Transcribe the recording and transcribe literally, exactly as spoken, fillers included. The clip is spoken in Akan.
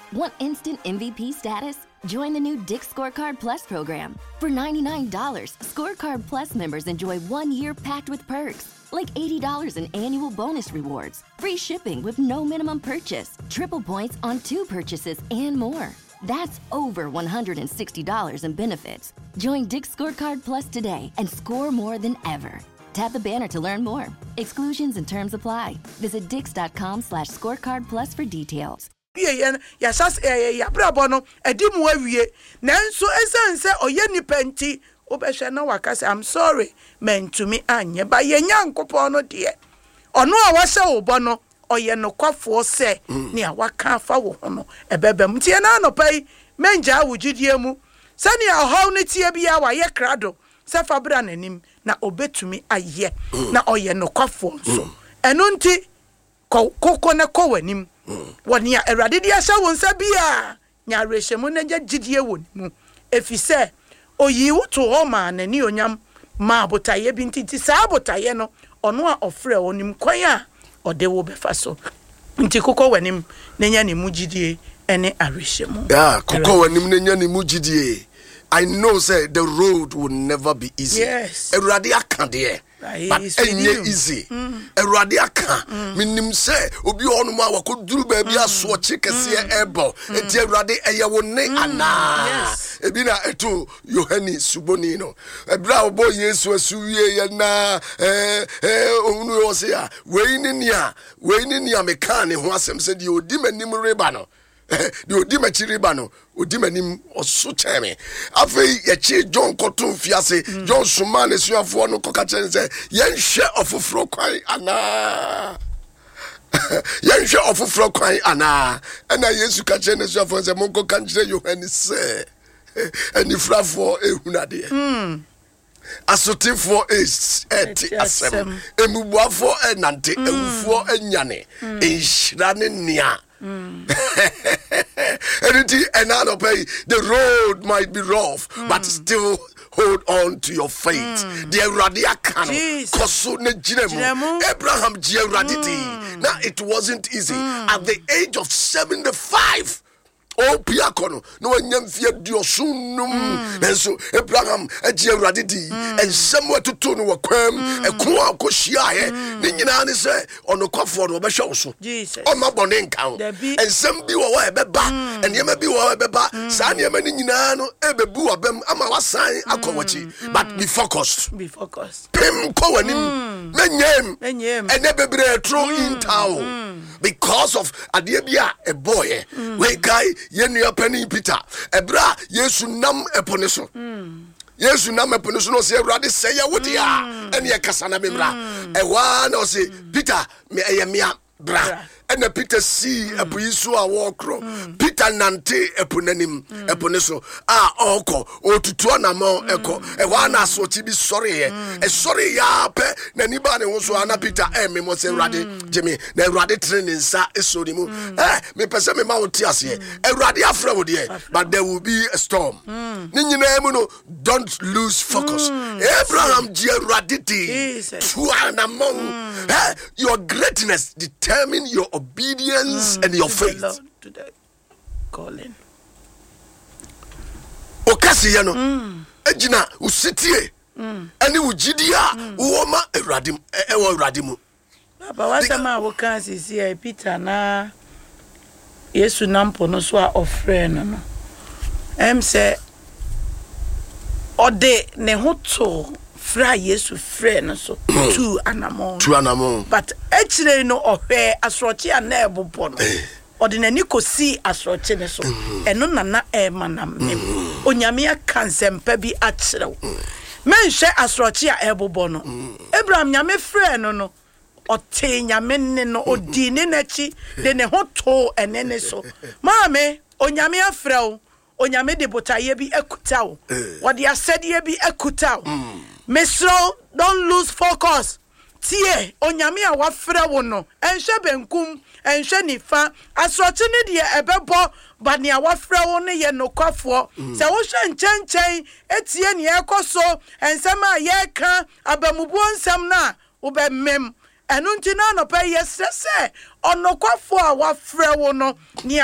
Want instant M V P status? Join the new Dick's Scorecard Plus program. For ninety-nine dollars, Scorecard Plus members enjoy one year packed with perks, like eighty dollars in annual bonus rewards, free shipping with no minimum purchase, triple points on two purchases, and more. That's over one hundred sixty dollars in benefits. Join Dick's Scorecard Plus today and score more than ever. Tap the banner to learn more. Exclusions and terms apply. Visit dix.com slash scorecard plus for details. Yeah, yeah, sas eh ya brabono edimu awie nanso esanse oye nipenti obehwe na wakase I'm sorry mentumi anye ba yenya nkopon no de ono a wase wo no oye no kwafo se ne a waka afa wo ho no ebebem tie na anopai menja awugidie mu sani a haw ne tie bia wa ye krado se fabra nanim na obetumi aye na oye no kwafo so eno nti kokko ne kowanim woni ya erade dia sha wonsa bia nya rehemu na gidie wonimu efise oyi wuto ho ma na ni onyam ma botaye bi ntiti sa botaye no ono a ofre onim kwan a ode wo befa so nti kokko wanim na nya ne mu gidie ene arehemu yeah kokko wanim na nya ne mu gidie. I know say the road will never be easy. Yes. Erade aka de. But enye easy. Erade aka. Minim say obi onu ma wakoduru ba bia so chekese ebo. Enti erade eye wo ne ana. Ebi na eto Yohani Suboni no. Ebra obo Yesu asuwie ye na eh eh onu yo se a we ni nia, we ni nia meka ne ho asem se de odi manim reba no. The Odima Chiribano, Odimanim or Suchame. Afe Yachi John Cotton Fiase, John Suman is your for no cockachan say, Yen share of a fro quai ana. Yen share of a fro quai ana. And I used to catch any of us a monko country you and say, and if la for a hunade. Hmm. Asoti for is et asem. Emuwa for a nante, e for a nyane. E shrane nia. Mm. The road might be rough, mm. but still hold on to your faith. Mm. The Radiakano, Kosu Nejinemu, Abraham Jeraditi. Now it wasn't easy. Mm. At the age of seventy-five. Oh, Piacono, no one young fear diosunum, and so Abraham, a Jeraditi, and somewhere to turn a quam, a qua coshia, Ninyan is on the comfort of a show. Jesus, on my bonin count, and some be away, Beba, and Yama be away, Beba, Sanya Maninano, Ebebu, Abem, Amawasai, Akawachi, but be focused, be focused. Pim Coanim, Menyem, and never be a true in town because of Adiabia, a boy, wake guy. Yenu penny Peter ebra Yesu nam eponeso Yesu nam eponeso no se Awurade say ya wodia ene ye kasa na memra e wa na o se Peter me eyemia bra ene Peter see abuyisu a wokro Peter nante eponanim eponeso a oko otutu anamo eko e wa na so ti bi sori ye e sori ya pe na ni ba ne wo so ana Peter e me mo se Awurade jemi na Awurade training sa esori mu eh me pese me ma woti ase Awurade afra wo de but there will be a storm ni nyina mu no don't lose focus. Abraham je Awurade ti tu anamo eh your greatness determine your obedience mm, and your faith. To the calling. Okasi yano. Ejina usitie. Ani ujidia uoma eradim ewo eradimu. Baba wasema wokansi si Peter na Yesu nampo no so a ofre no no. Em se ode ne hoto fra Yesu frɛ no so two anamon two anamon but actually no ohwe asroche ana ebobo no ordinary kosi asroche ne so eno nana e manam onyame aka nsɛmpa bi akyerɛw menhwɛ asroche a ebobo no Abraham nyame frɛ no no ɔte nyame ne no odi ne nachi de ne hoto enene so maame onyame afrɛw onyame de botaye bi akutaw wode asɛdeɛ bi akutaw Mesro, don't lose focus. Tie, onyame a wafrɛ wo no. Enhwe benkum, enhwe nifa. Asrotene de ebebo, ba ne a wafrɛ wo ne ye nokwafo. Se wo hwe nkyɛnkyɛn, etie ne ekoso, ensɛm a ye ka, abamubuo nsɛm na wo be mem. Enu nti na no pe yesese, onokwafo a wafrɛ wo no.